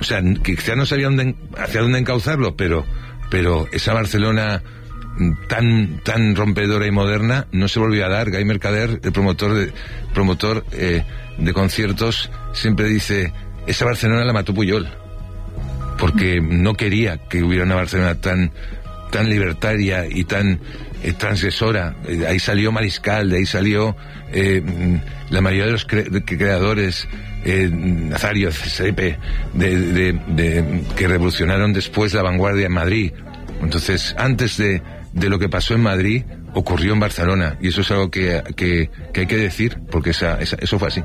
o sea, que quizá no sabía hacia dónde encauzarlo, pero esa Barcelona tan rompedora y moderna no se volvió a dar. Guy Mercader, el promotor de conciertos, siempre dice: esa Barcelona la mató Pujol, porque no quería que hubiera una Barcelona tan libertaria y tan transgresora. Ahí salió Mariscal, de ahí salió la mayoría de los creadores, Nazario, Cesepe, que revolucionaron después la vanguardia en Madrid. Entonces, antes de lo que pasó en Madrid, ocurrió en Barcelona, y eso es algo que hay que decir, porque eso fue así.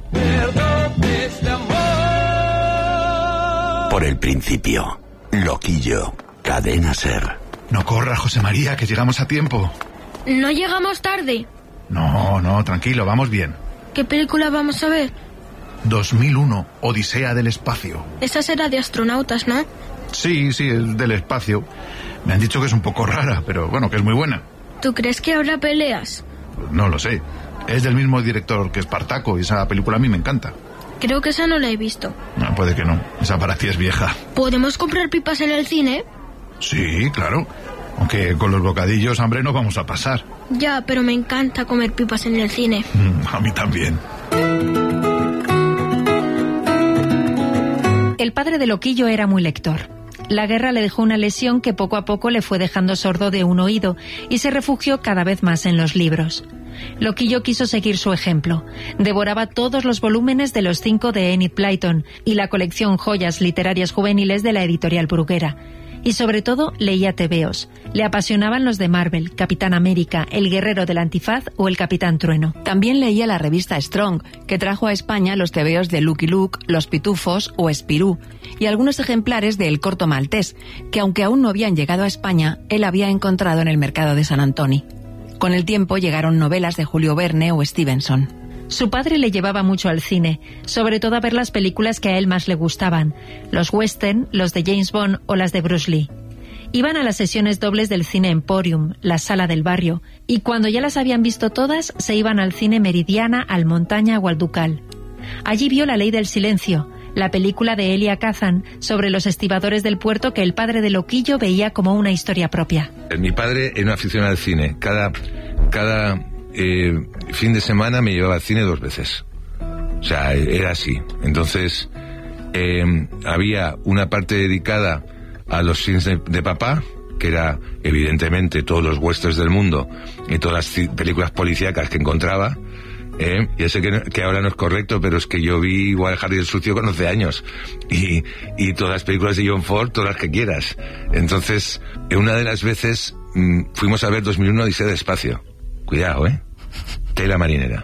Por el principio, Loquillo, Cadena SER. No corras, José María, que llegamos a tiempo. ¿No llegamos tarde? No, tranquilo, vamos bien. ¿Qué película vamos a ver? 2001, Odisea del espacio. Esa será de astronautas, ¿no? Sí, es del espacio. Me han dicho que es un poco rara, pero bueno, que es muy buena. ¿Tú crees que habrá peleas? No lo sé. Es del mismo director que Espartaco, y esa película a mí me encanta. Creo que esa no la he visto. No, puede que no. Esa para ti es vieja. ¿Podemos comprar pipas en el cine? Sí, claro. Aunque con los bocadillos hambre no vamos a pasar. Ya, pero me encanta comer pipas en el cine. A mí también. El padre de Loquillo era muy lector. La guerra le dejó una lesión que poco a poco le fue dejando sordo de un oído y se refugió cada vez más en los libros. Loquillo quiso seguir su ejemplo. Devoraba todos los volúmenes de los 5 de Enid Blyton y la colección Joyas Literarias Juveniles de la editorial Bruguera. Y sobre todo leía tebeos. Le apasionaban los de Marvel, Capitán América, El Guerrero del Antifaz o El Capitán Trueno. También leía la revista Strong, que trajo a España los tebeos de Lucky Luke, Los Pitufos o Spirú, y algunos ejemplares de El Corto Maltés, que aunque aún no habían llegado a España, él había encontrado en el mercado de San Antoni. Con el tiempo llegaron novelas de Julio Verne o Stevenson. Su padre le llevaba mucho al cine, sobre todo a ver las películas que a él más le gustaban, los western, los de James Bond o las de Bruce Lee. Iban a las sesiones dobles del Cine Emporium, la sala del barrio, y cuando ya las habían visto todas, se iban al Cine Meridiana, al Montaña o al Ducal. Allí vio La Ley del Silencio, la película de Elia Kazan sobre los estibadores del puerto que el padre de Loquillo veía como una historia propia. Mi padre era un aficionado al cine. Cada fin de semana me llevaba al cine 2 veces. O sea, era así. Entonces, había una parte dedicada a los films de papá, que era evidentemente todos los westerns del mundo y todas las películas policíacas que encontraba. Ya sé que ahora no es correcto, pero es que yo vi igual Harry el Sucio con 11 años y todas las películas de John Ford, todas las que quieras. Entonces, una de las veces fuimos a ver 2001 Odisea del espacio. Cuidado, tela marinera.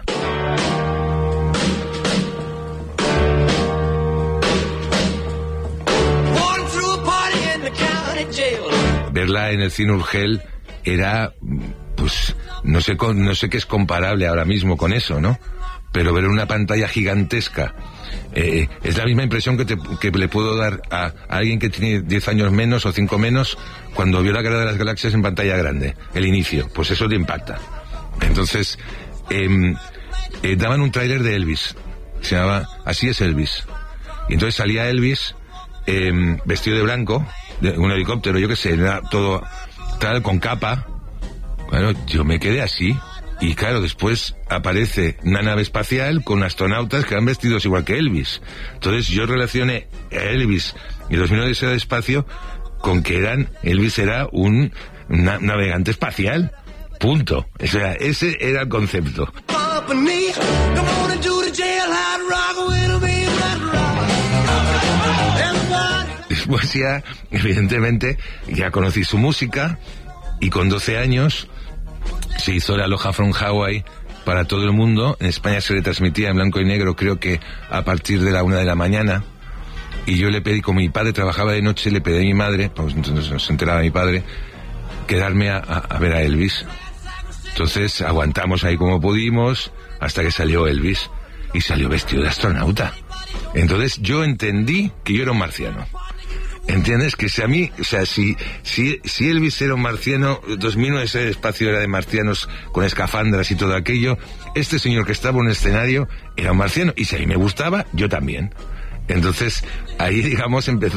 Verla en el cine Urgel era, pues, no sé qué es comparable ahora mismo con eso, ¿no? Pero ver una pantalla gigantesca es la misma impresión que le puedo dar a alguien que tiene 10 años menos o 5 menos cuando vio La Guerra de las Galaxias en pantalla grande, el inicio. Pues eso te impacta. Entonces, daban un tráiler de Elvis, se llamaba Así es Elvis. Y entonces salía Elvis vestido de blanco, de un helicóptero, yo qué sé, era todo tal, con capa. Bueno, yo me quedé así. Y claro, después aparece una nave espacial con astronautas que van vestidos igual que Elvis. Entonces yo relacioné a Elvis y 2001 Odisea del espacio con que Elvis era un navegante espacial. Punto. O sea, ese era el concepto. Después ya, evidentemente, ya conocí su música y con 12 años se hizo la Aloha from Hawaii para todo el mundo. En España se le transmitía en blanco y negro, creo que a partir de la 1 de la mañana. Y yo le pedí, como mi padre trabajaba de noche, le pedí a mi madre, pues entonces no se enteraba mi padre, quedarme a ver a Elvis. Entonces aguantamos ahí como pudimos hasta que salió Elvis y salió vestido de astronauta. Entonces yo entendí que yo era un marciano. ¿Entiendes? Que si a mí, o sea, si Elvis era un marciano, 2001 ese espacio era de marcianos con escafandras y todo aquello, este señor que estaba en un escenario era un marciano, y si a mí me gustaba, yo también. Entonces ahí, digamos, empezó